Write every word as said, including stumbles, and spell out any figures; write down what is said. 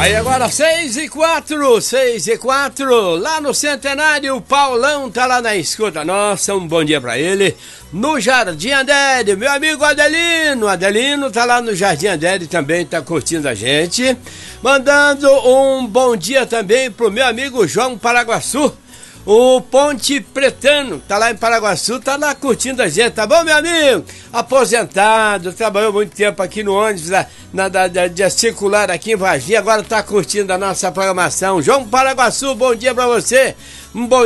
Aí agora seis e quatro, seis e quatro, lá no Centenário, o Paulão tá lá na escuta. Nossa, um bom dia pra ele. No Jardim Andere, meu amigo Adelino, Adelino tá lá no Jardim Andere também, tá curtindo a gente. Mandando um bom dia também pro meu amigo João Paraguaçu. O Ponte Pretano, tá lá em Paraguaçu, tá lá curtindo a gente, tá bom, meu amigo? Aposentado, trabalhou muito tempo aqui no ônibus da, na, da, da, da circular aqui em Varginha, agora tá curtindo a nossa programação. João Paraguaçu, bom dia pra você, um bom